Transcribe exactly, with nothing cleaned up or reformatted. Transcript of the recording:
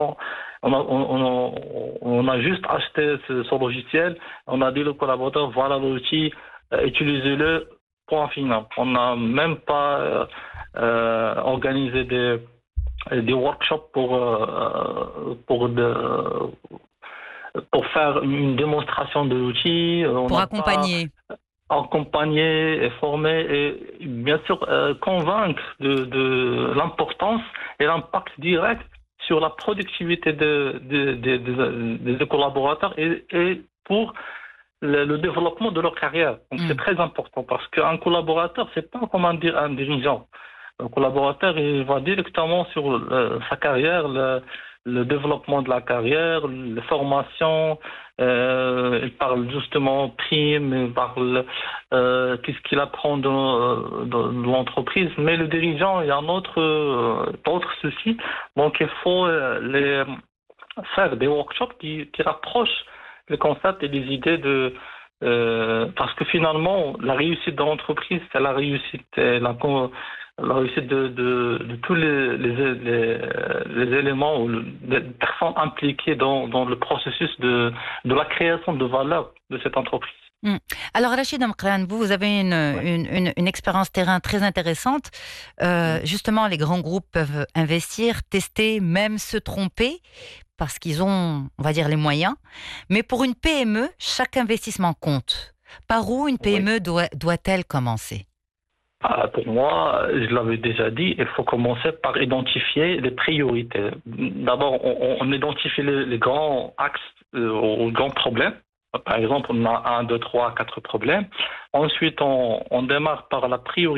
On a, on, on, on a juste acheté ce, ce logiciel. On a dit au collaborateur, voilà l'outil, euh, utilisez-le, point final. On n'a même pas euh, euh, organisé des, des workshops pour, euh, pour, de, pour faire une démonstration de l'outil. On Pour n'a pas accompagner. accompagner et former et bien sûr euh, convaincre de, de l'importance et l'impact direct sur la productivité de, de, de, de, des collaborateurs et, et pour le, le développement de leur carrière. Donc Mm. c'est très important parce qu'un collaborateur, c'est pas comme un, un dirigeant. Le collaborateur, il va directement sur le, sa carrière, le, le développement de la carrière, les formations. Euh, il parle justement prime, il parle euh, qu'est-ce qu'il apprend dans, dans l'entreprise. Mais le dirigeant, il y a un autre, euh, autre souci. Donc il faut euh, les, faire des workshops qui, qui rapprochent les concepts et les idées de euh, parce que finalement la réussite de l'entreprise, c'est la réussite, la, la réussite de, de, de tous les, les, les, les éléments ou les personnes impliquées dans, dans le processus de, de la création de valeur de cette entreprise. Mm. Alors, Rachid Amkran, vous, vous avez une, Ouais. une, une, une expérience terrain très intéressante. Euh, Mm. Justement, les grands groupes peuvent investir, tester, même se tromper, parce qu'ils ont, on va dire, les moyens. Mais pour une P M E, chaque investissement compte. Par où une Oui. P M E doit, doit-elle commencer ? Ah, pour moi, je l'avais déjà dit, il faut commencer par identifier les priorités. D'abord, on, on identifie les, les grands axes euh, aux grands problèmes. Par exemple, on a un, deux, trois, quatre problèmes. Ensuite, on, on démarre par la priorité.